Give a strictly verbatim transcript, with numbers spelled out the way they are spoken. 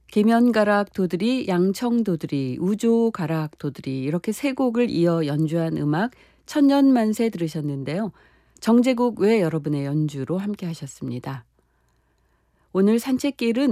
계면가락 도드리, 양청 도드리, 우조 가락 도드리 이렇게 세 곡을 이어 연주한 음악 천년만세 들으셨는데요. 정제국 외 여러분의 연주로 함께 하셨습니다. 오늘 산책길은